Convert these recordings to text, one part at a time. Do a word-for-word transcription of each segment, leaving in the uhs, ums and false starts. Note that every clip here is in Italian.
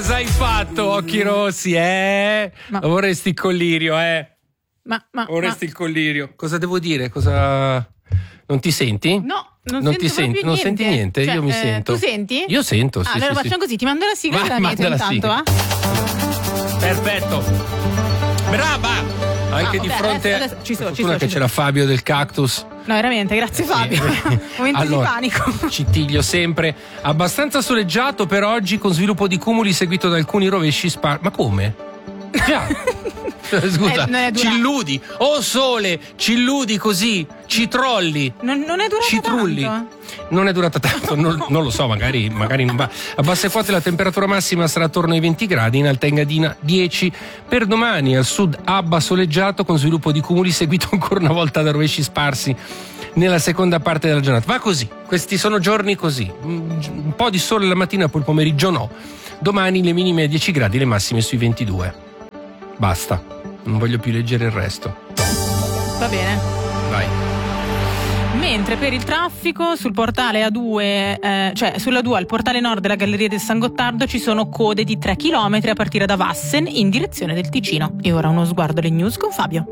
cosa hai fatto, occhi rossi, eh? Ma... Vorresti il collirio, eh? Ma, ma Vorresti ma... il collirio. Cosa devo dire? Cosa... Non ti senti? No, non, non sento ti senti, niente. non senti niente? Cioè, Io mi eh, sento. Tu senti? Io sento, sì. Ah, allora sì, facciamo sì. così, ti mando la sigla Va, da me intanto, va? Perfetto. Brava! Anche ah, di vabbè, fronte adesso, adesso, ci sono, ci fortuna sono, che ci c'era Fabio del Cactus. No, veramente, grazie Sì. Fabio. Momento allora, di panico. Citiglio sempre. Abbastanza soleggiato per oggi, con sviluppo di cumuli seguito da alcuni rovesci spar... Ma come? Già. Scusa, eh, ci illudi. Oh sole, ci illudi così, ci trolli. Non, non è durata ci trulli. tanto. Non è durata tanto, non, non lo so, magari, magari non va. A basse quote la temperatura massima sarà attorno ai venti gradi, in alta Engadina dieci. Per domani al sud Abba soleggiato con sviluppo di cumuli seguito ancora una volta da rovesci sparsi nella seconda parte della giornata. Va così, questi sono giorni così. Un po' di sole la mattina, poi il pomeriggio no. Domani le minime a dieci gradi, le massime sui ventidue. Basta, non voglio più leggere il resto. Va bene. Vai. Mentre per il traffico sul portale A due, eh, cioè sulla due al portale nord della Galleria del San Gottardo ci sono code di tre chilometri a partire da Vassen in direzione del Ticino. E ora uno sguardo alle news con Fabio.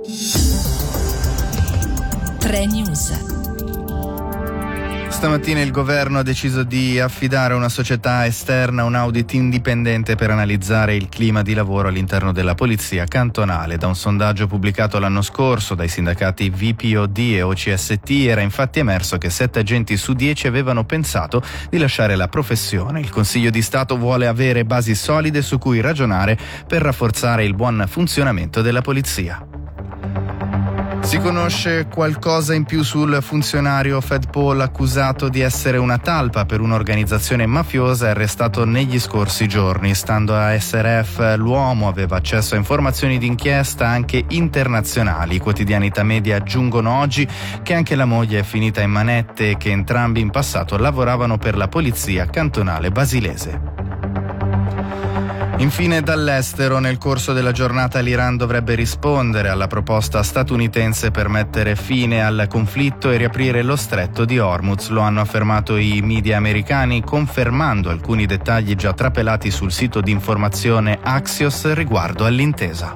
tre News. Stamattina il governo ha deciso di affidare a una società esterna un audit indipendente per analizzare il clima di lavoro all'interno della polizia cantonale. Da un sondaggio pubblicato l'anno scorso dai sindacati V P O D e O C S T era infatti emerso che sette agenti su dieci avevano pensato di lasciare la professione. Il Consiglio di Stato vuole avere basi solide su cui ragionare per rafforzare il buon funzionamento della polizia. Si conosce qualcosa in più sul funzionario Fedpol accusato di essere una talpa per un'organizzazione mafiosa e arrestato negli scorsi giorni. Stando a S R F, l'uomo aveva accesso a informazioni d'inchiesta anche internazionali. I quotidiani Tamedia aggiungono oggi che anche la moglie è finita in manette e che entrambi in passato lavoravano per la polizia cantonale basilese. Infine dall'estero, nel corso della giornata l'Iran dovrebbe rispondere alla proposta statunitense per mettere fine al conflitto e riaprire lo stretto di Hormuz. Lo hanno affermato i media americani, confermando alcuni dettagli già trapelati sul sito di informazione Axios riguardo all'intesa.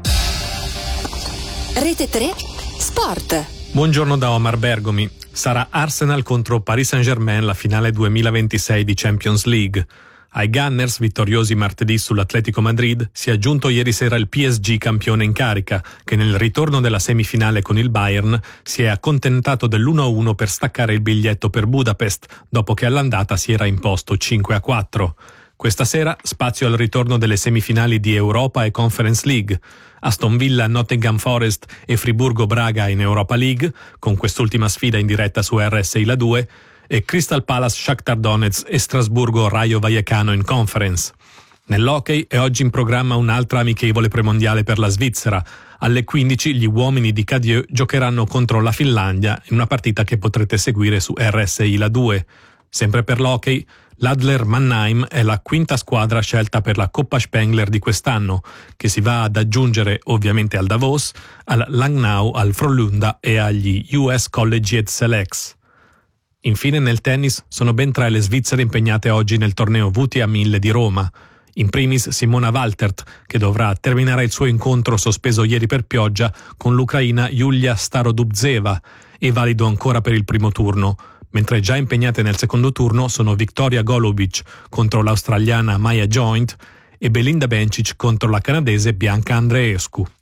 Rete tre Sport. Buongiorno da Omar Bergomi. Sarà Arsenal contro Paris Saint-Germain la finale duemilaventisei di Champions League. Ai Gunners, vittoriosi martedì sull'Atletico Madrid, si è aggiunto ieri sera il P S G campione in carica, che nel ritorno della semifinale con il Bayern si è accontentato dell'uno a uno per staccare il biglietto per Budapest, dopo che all'andata si era imposto cinque a quattro. Questa sera spazio al ritorno delle semifinali di Europa e Conference League. Aston Villa, Nottingham Forest e Friburgo Braga in Europa League, con quest'ultima sfida in diretta su R S I La due, e Crystal Palace, Shakhtar Donetsk e Strasburgo Rayo Vallecano in Conference. Nell'hockey è oggi in programma un'altra amichevole premondiale per la Svizzera. Alle quindici gli uomini di Cadieux giocheranno contro la Finlandia in una partita che potrete seguire su R S I La due. Sempre per l'hockey, l'Adler Mannheim è la quinta squadra scelta per la Coppa Spengler di quest'anno, che si va ad aggiungere ovviamente al Davos, al Langnau, al Frölunda e agli U S Collegiate Selects. Infine nel tennis sono ben tre le svizzere impegnate oggi nel torneo V T A mille di Roma. In primis Simona Waltert, che dovrà terminare il suo incontro sospeso ieri per pioggia con l'ucraina Yulia Starodubtseva, e valido ancora per il primo turno, mentre già impegnate nel secondo turno sono Victoria Golubic contro l'australiana Maya Joint e Belinda Bencic contro la canadese Bianca Andreescu.